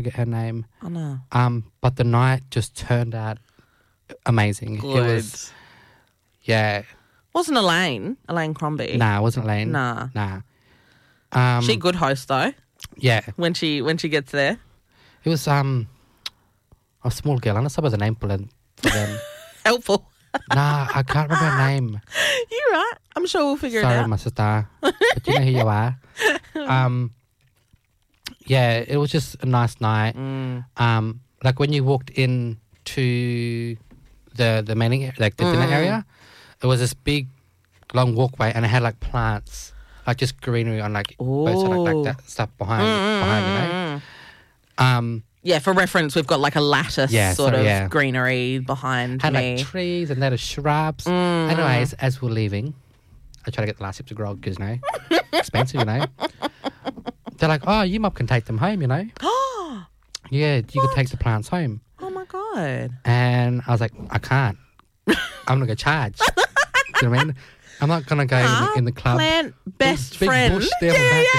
forget her name. Oh, no. But the night just turned out amazing. Good. It was, yeah. Wasn't Elaine Crombie? Nah, it wasn't Elaine. Nah. She good host, though, Yeah. when she gets there. It was a small girl. I'm not sure about the name for them. Helpful. Nah, I can't remember her name. You're right. I'm sure we'll figure it Sorry, out. my sister. But you know who you are. Yeah, it was just a nice night. Like when you walked in to the main area, like the dinner area, it was this big, long walkway, and it had like plants, like just greenery on like both sides, like that stuff behind, you know. Yeah, for reference, we've got like a lattice greenery behind had me. like trees and there are shrubs. Anyways, as we're leaving, I try to get the last sips of grog because, you know, expensive, you know. They're like, oh, you mum can take them home, you know. Yeah, you could take the plants home. Oh, my God. And I was like, I can't. I'm going to go charge. Do you know what I mean? I'm not going to go in the club. Plant best big friend. Bush there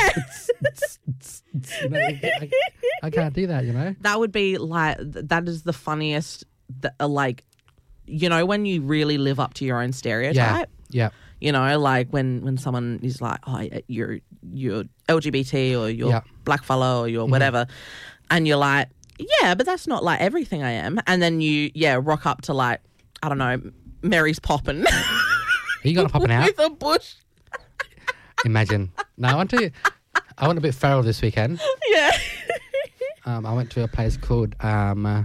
you know, I can't do that, you know. That would be like, that is the funniest, like, you know, when you really live up to your own stereotype. Yeah. You know, like when someone is like, oh, you're LGBT or you're black fellow or you're whatever. And you're like, yeah, but that's not like everything I am. And then you, rock up to like, I don't know, Mary's poppin'. Are you going to popping out? With a bush. Imagine. No, I went a bit feral this weekend. Yeah. I went to a place called, where'd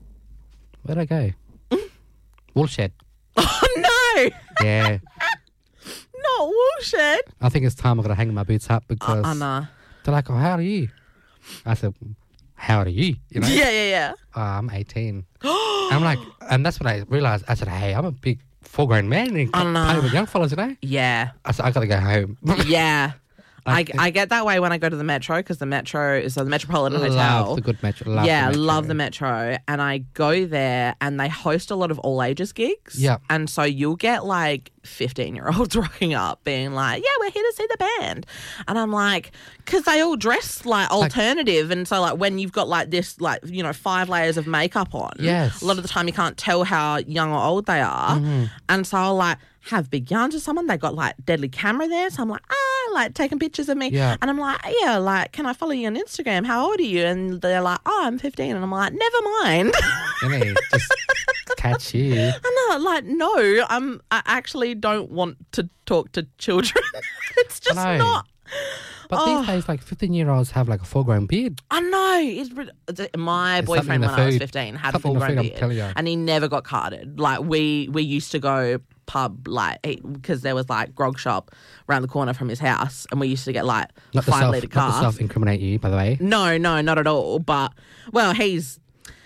I go? Woolshed. Oh, no. Yeah. Not Woolshed. I think it's time I've got to hang my boots up because no. they're like, oh, how old are you? I said, how old are you? You know? Yeah. Oh, I'm 18. And I'm like, and that's when I realised, I said, hey, I'm a big full-grown man and play with young fellas, you know? Yeah. I said, I got to go home. Yeah. I get that way when I go to the Metro because the Metro is the Metropolitan Hotel. Love the good Metro. Love the Metro. And I go there and they host a lot of all ages gigs. Yeah. And so you'll get like 15-year-olds rocking up being like, yeah, we're here to see the band. And I'm like, because they all dress like alternative. And so like when you've got like this, like, you know, 5 layers of makeup on, yes, a lot of the time you can't tell how young or old they are. And so I'll like have big yarns with someone. They got like deadly camera there. So I'm like, like taking pictures of me. Yeah. And I'm like, yeah, like, can I follow you on Instagram? How old are you? And they're like, oh, I'm 15. And I'm like, never mind. Just catch you. I know, like, no, I actually don't want to talk to children. It's just not. But these days, like 15-year-olds have like a full-grown beard. I know. My boyfriend when I was 15 had a full-grown beard, and he never got carded. Like we used to go pub like because there was like grog shop around the corner from his house, and we used to get like not 5 litre cars. Not to self-incriminate you, by the way. No, not at all. But well, he's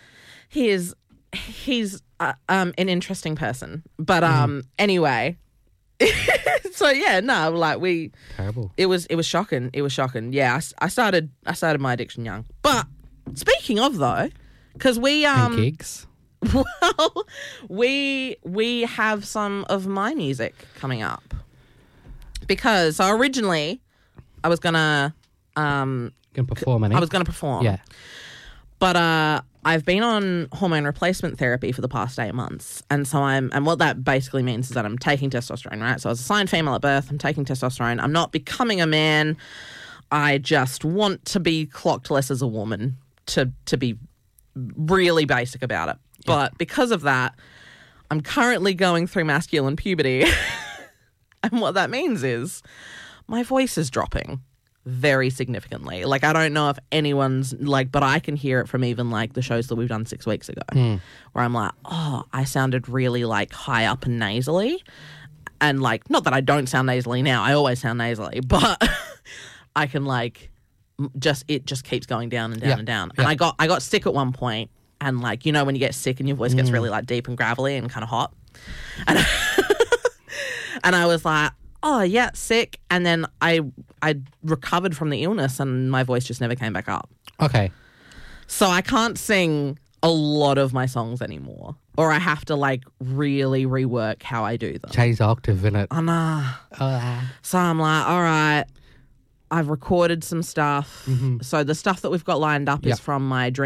an interesting person. But anyway. So yeah, no, like terrible. It was shocking. It was shocking. Yeah, I started my addiction young. But speaking of though, because we and gigs. Well, we have some of my music coming up because so originally I was gonna perform. I was gonna perform. Yeah, but I've been on hormone replacement therapy for the past 8 months. And so and what that basically means is that I'm taking testosterone, right? So I was assigned female at birth. I'm taking testosterone. I'm not becoming a man. I just want to be clocked less as a woman to be really basic about it. Yeah. But because of that, I'm currently going through masculine puberty. And what that means is my voice is dropping very significantly. Like, I don't know if anyone's like, but I can hear it from even like the shows that we've done 6 weeks ago where I'm like, oh, I sounded really like high up and nasally. And like, not that I don't sound nasally now, I always sound nasally, but I can like it just keeps going down and down and down. And I got sick at one point, and like, you know, when you get sick and your voice gets really like deep and gravelly and kind of hot. And and I was like, oh, yeah, sick. And then I recovered from the illness and my voice just never came back up. Okay. So I can't sing a lot of my songs anymore. Or I have to, like, really rework how I do them. Change the octave in it. I know. So I'm like, all right, I've recorded some stuff. So the stuff that we've got lined up Yep. is from my